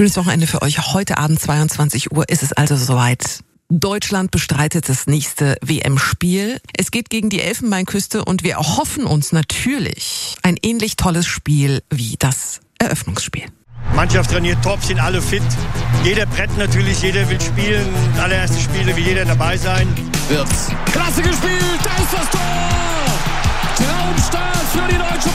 Schönes Wochenende für euch. Heute Abend 22 Uhr ist es also soweit. Deutschland bestreitet das nächste WM-Spiel. Es geht gegen die Elfenbeinküste und wir erhoffen uns natürlich ein ähnlich tolles Spiel wie das Eröffnungsspiel. Mannschaft trainiert top, sind alle fit. Jeder brennt natürlich, jeder will spielen. Allererste Spiele, will jeder dabei sein. Wirtz. Klasse gespielt, da ist das Tor! Traumstart für die Deutsche